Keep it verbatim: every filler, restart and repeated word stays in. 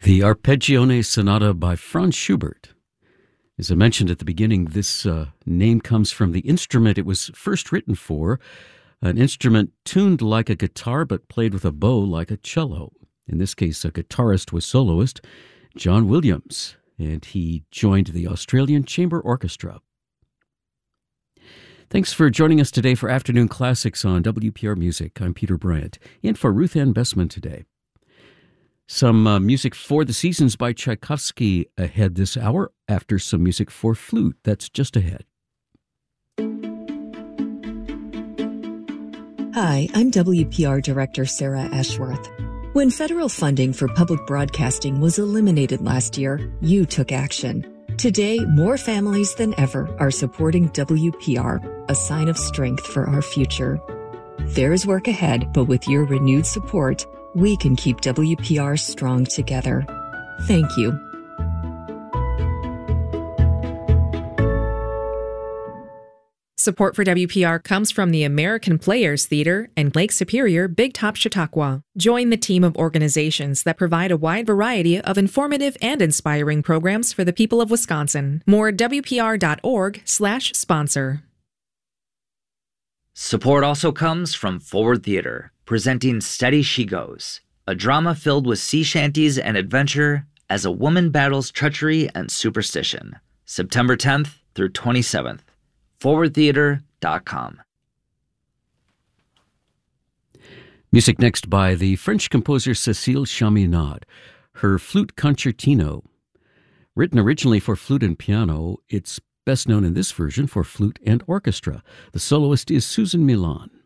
The Arpeggione Sonata by Franz Schubert. As I mentioned at the beginning, this uh, name comes from the instrument it was first written for, an instrument tuned like a guitar but played with a bow like a cello. In this case, a guitarist was soloist, John Williams, and he joined the Australian Chamber Orchestra. Thanks for joining us today for Afternoon Classics on W P R Music. I'm Peter Bryant, in for Ruth Ann Bessman today. Some uh, music for the seasons by Tchaikovsky ahead this hour, after some music for flute that's just ahead. Hi, I'm W P R Director Sarah Ashworth. When federal funding for public broadcasting was eliminated last year, you took action. Today, more families than ever are supporting W P R, a sign of strength for our future. There's work ahead, but with your renewed support, we can keep W P R strong together. Thank you. Support for W P R comes from the American Players Theater and Lake Superior Big Top Chautauqua. Join the team of organizations that provide a wide variety of informative and inspiring programs for the people of Wisconsin. More at W P R dot org slash sponsor. Support also comes from Forward Theater, presenting Steady She Goes, a drama filled with sea shanties and adventure as a woman battles treachery and superstition. September tenth through twenty-seventh. forward theater dot com. Music next by the French composer Cécile Chaminade. Her Flute Concertino. Written originally for flute and piano, it's best known in this version for flute and orchestra. The soloist is Susan Milan.